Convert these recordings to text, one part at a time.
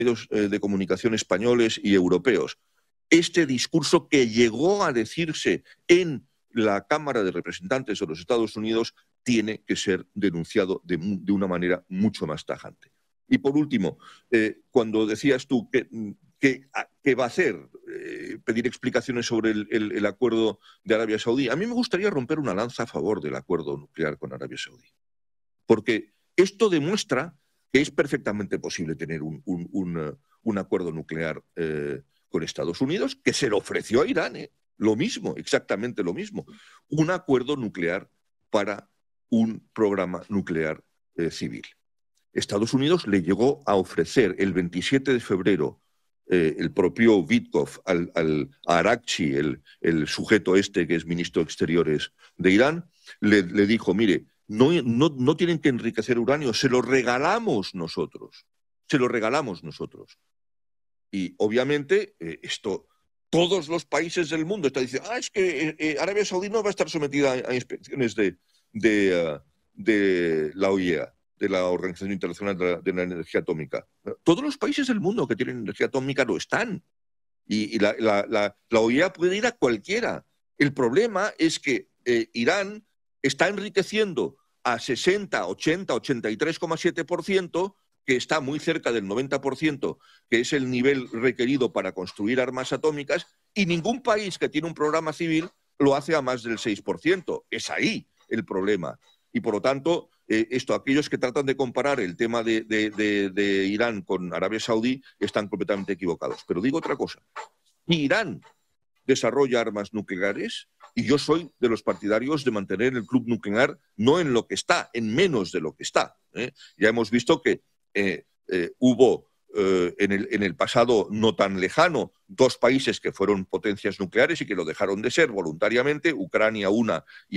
medios de comunicación españoles y europeos. Este discurso que llegó a decirse en la Cámara de Representantes de los Estados Unidos tiene que ser denunciado de una manera mucho más tajante. Y por último, cuando decías tú que va a hacer, pedir explicaciones sobre el acuerdo de Arabia Saudí, a mí me gustaría romper una lanza a favor del acuerdo nuclear con Arabia Saudí. Porque esto demuestra que es perfectamente posible tener un acuerdo nuclear con Estados Unidos, que se lo ofreció a Irán, lo mismo, exactamente lo mismo. Un acuerdo nuclear para un programa nuclear civil. Estados Unidos le llegó a ofrecer el 27 de febrero el propio Witkoff a Arakchi, el sujeto este que es ministro de Exteriores de Irán, le dijo, mire, no tienen que enriquecer uranio, se lo regalamos nosotros. Se lo regalamos nosotros. Y obviamente todos los países del mundo están diciendo, es que Arabia Saudí no va a estar sometida a inspecciones de la OIEA, de la Organización Internacional de la Energía Atómica. Todos los países del mundo que tienen energía atómica lo están. Y la OIEA puede ir a cualquiera. El problema es que Irán está enriqueciendo a 60, 80, 83,7%, que está muy cerca del 90%, que es el nivel requerido para construir armas atómicas, y ningún país que tiene un programa civil lo hace a más del 6%. Es ahí el problema. Y por lo tanto, aquellos que tratan de comparar el tema de Irán con Arabia Saudí están completamente equivocados. Pero digo otra cosa. Irán desarrolla armas nucleares y yo soy de los partidarios de mantener el club nuclear no en lo que está, en menos de lo que está. Ya hemos visto que hubo en el pasado no tan lejano 2 países que fueron potencias nucleares y que lo dejaron de ser voluntariamente, Ucrania una y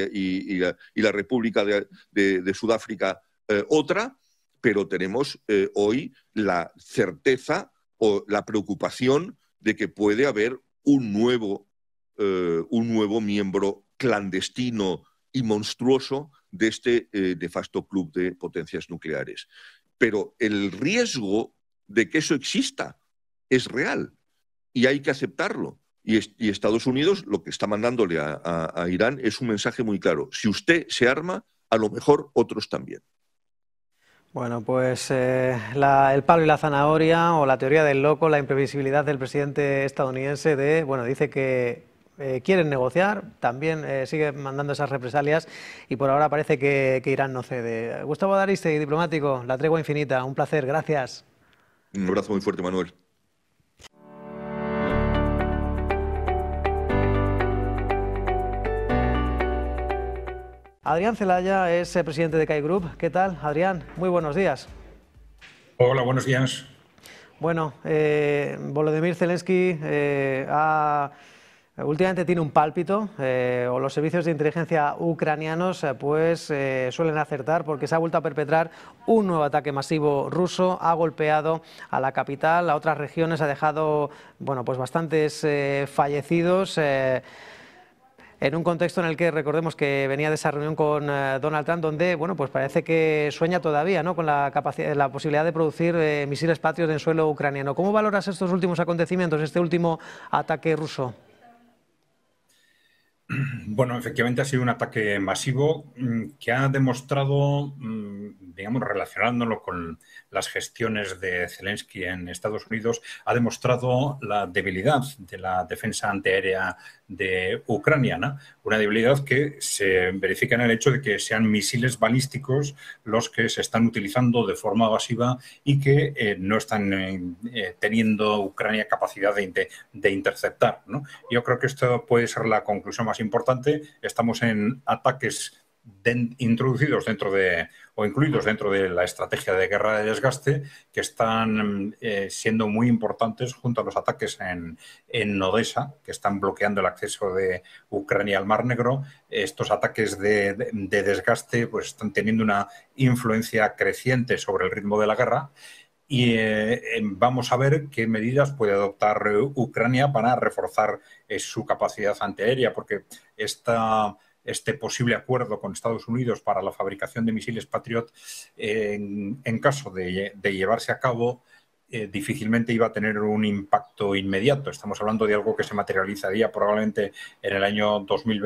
la República de Sudáfrica otra, pero tenemos hoy la certeza o la preocupación de que puede haber un nuevo miembro clandestino y monstruoso de este nefasto club de potencias nucleares. Pero el riesgo de que eso exista es real y hay que aceptarlo. Y Estados Unidos lo que está mandándole a Irán es un mensaje muy claro. Si usted se arma, a lo mejor otros también. Bueno, pues el palo y la zanahoria, o la teoría del loco, la imprevisibilidad del presidente estadounidense dice que quieren negociar, también sigue mandando esas represalias y por ahora parece que Irán no cede. Gustavo Adariste, diplomático, la tregua infinita, un placer, gracias. Un abrazo muy fuerte, Manuel. Adrián Celaya es presidente de CAI Group. ¿Qué tal, Adrián? Muy buenos días. Hola, buenos días. Bueno, Volodymyr Zelensky últimamente tiene un pálpito, o los servicios de inteligencia ucranianos suelen acertar, porque se ha vuelto a perpetrar un nuevo ataque masivo ruso, ha golpeado a la capital, a otras regiones, ha dejado bastantes fallecidos. En un contexto en el que recordemos que venía de esa reunión con Donald Trump, donde parece que sueña todavía, ¿no?, con la posibilidad de producir misiles Patriot en suelo ucraniano. ¿Cómo valoras estos últimos acontecimientos, este último ataque ruso? Bueno, efectivamente ha sido un ataque masivo que ha demostrado, relacionándolo con las gestiones de Zelensky en Estados Unidos, ha demostrado la debilidad de la defensa antiaérea de Ucrania, ¿no? Una debilidad que se verifica en el hecho de que sean misiles balísticos los que se están utilizando de forma masiva y que no están teniendo Ucrania capacidad de interceptar, ¿no? Yo creo que esto puede ser la conclusión más importante. Estamos en ataques introducidos incluidos dentro de la estrategia de guerra de desgaste, que están siendo muy importantes junto a los ataques en Odessa, que están bloqueando el acceso de Ucrania al Mar Negro. Estos ataques de desgaste están teniendo una influencia creciente sobre el ritmo de la guerra. Y vamos a ver qué medidas puede adoptar Ucrania para reforzar su capacidad antiaérea, porque este posible acuerdo con Estados Unidos para la fabricación de misiles Patriot, en caso de llevarse a cabo, difícilmente iba a tener un impacto inmediato. Estamos hablando de algo que se materializaría probablemente en el año 2020.